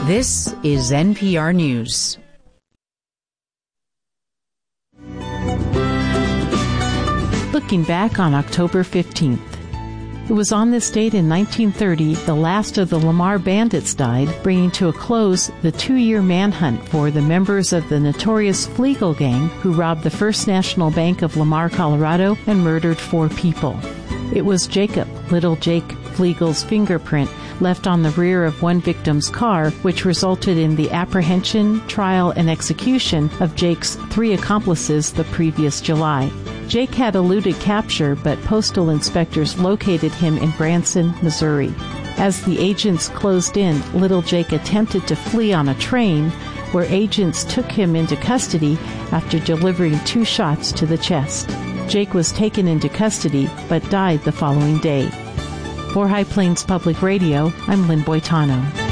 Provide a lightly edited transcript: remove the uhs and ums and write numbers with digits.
This is NPR News. Looking back on October 15th. It was on this date in 1930 the last of the Lamar Bandits died, bringing to a close the 2-year manhunt for the members of the notorious Flegel gang who robbed the First National Bank of Lamar, Colorado, and murdered 4 people. It was Jacob, Little Jake Flegel's fingerprint left on the rear of one victim's car, which resulted in the apprehension, trial, and execution of Jake's 3 accomplices the previous July. Jake had eluded capture, but postal inspectors located him in Branson, Missouri. As the agents closed in, Little Jake attempted to flee on a train, where agents took him into custody after delivering 2 shots to the chest. Jake was taken into custody, but died the following day. For High Plains Public Radio, I'm Lynn Boitano.